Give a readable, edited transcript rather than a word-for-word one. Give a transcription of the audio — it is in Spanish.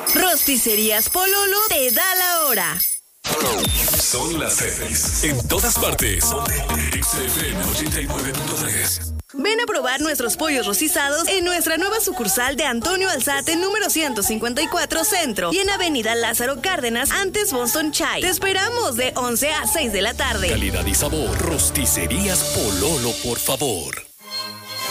Rosticerías Pololo te da la hora. Son las 6. En todas partes. XFM 89.3. Ven a probar nuestros pollos rostizados en nuestra nueva sucursal de Antonio Alzate, número 154 Centro, y en Avenida Lázaro Cárdenas, antes Boston Chai. Te esperamos de 11 a 6 de la tarde. Calidad y sabor. Rosticerías Pololo, por favor.